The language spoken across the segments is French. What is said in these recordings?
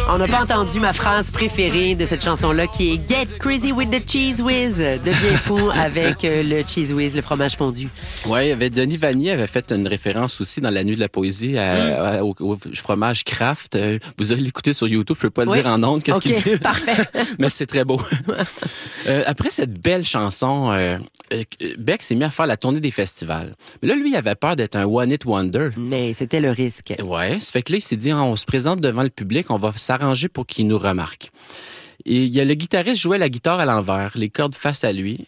On n'a pas entendu ma phrase préférée de cette chanson-là qui est Get Crazy with the Cheese Whiz. Deviens fou avec le Cheese Whiz, le fromage fondu. Oui, il y avait Denis Vanier avait fait une référence aussi dans La Nuit de la Poésie au fromage Kraft. Vous allez l'écouter sur YouTube, je peux pas le dire en ondes, qu'est-ce qu'il dit. Parfait. Mais c'est très beau. Après cette belle chanson, Beck s'est mis à faire la tournée des festivals. Mais là, lui, il avait peur d'être un one-hit wonder. Mais c'était le risque. Ouais, ça fait que là, il s'est dit, on se présente devant le public, on va s'arranger pour qu'il nous remarque. Et il y a le guitariste jouait la guitare à l'envers, les cordes face à lui.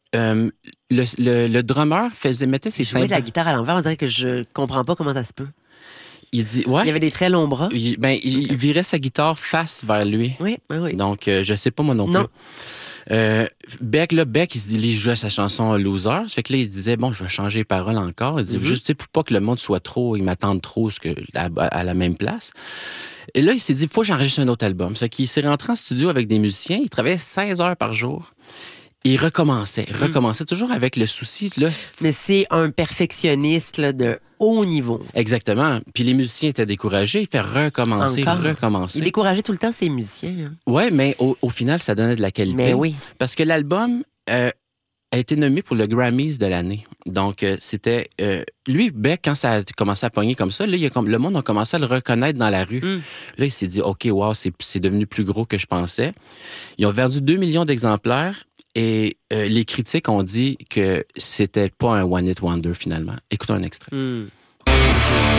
Le drummer mettait ses cymbales. Jouer de la guitare à l'envers, on dirait que je comprends pas comment ça se peut. Il dit, ouais. Il y avait des très longs bras. Il virait sa guitare face vers lui. Oui. Donc, je sais pas moi non plus. Beck, il se dit, il jouait sa chanson Loser. Ça fait que là, il disait, bon, je vais changer les paroles encore. Il dit, juste, pour pas que le monde soit trop, il m'attende trop à la même place. Et là, il s'est dit, il faut que j'enregistre un autre album. Ça fait qu'il s'est rentré en studio avec des musiciens. Il travaillait 16 heures par jour. Et il recommençait toujours avec le souci. Là, mais c'est un perfectionniste là, de haut niveau. Exactement. Puis les musiciens étaient découragés. Il fait recommencer. Il décourageait tout le temps ses musiciens. Hein. Oui, mais au final, ça donnait de la qualité. Mais oui. Parce que l'album a été nommé pour le Grammys de l'année. Donc, c'était... lui, Beck, quand ça a commencé à pogner comme ça, là, le monde a commencé à le reconnaître dans la rue. Là, il s'est dit, OK, wow, c'est devenu plus gros que je pensais. Ils ont vendu 2 millions d'exemplaires. Et les critiques ont dit que c'était pas un one-hit wonder, finalement. Écoutons un extrait.